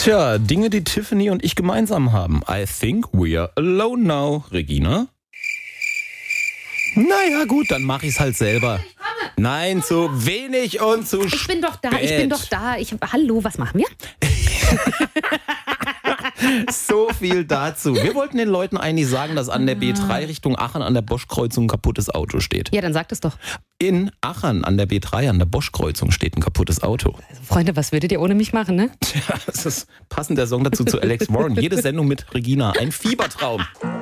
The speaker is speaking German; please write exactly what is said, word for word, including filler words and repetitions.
Tja, Dinge, die Tiffany und ich gemeinsam haben. I think we are alone now. Regina? Naja gut, dann mach ich's halt selber. Nein, zu wenig und zu spät. Ich bin doch da, ich bin doch da. Ich, hallo, was machen wir? So viel dazu. Wir wollten den Leuten eigentlich sagen, dass an der B drei Richtung Aachen an der Boschkreuzung ein kaputtes Auto steht. Ja, dann sag das doch. In Aachen an der B drei an der Boschkreuzung steht ein kaputtes Auto. Also, Freunde, was würdet ihr ohne mich machen, ne? Tja, das ist passend der Song dazu zu Alex Warren. Jede Sendung mit Regina, ein Fiebertraum.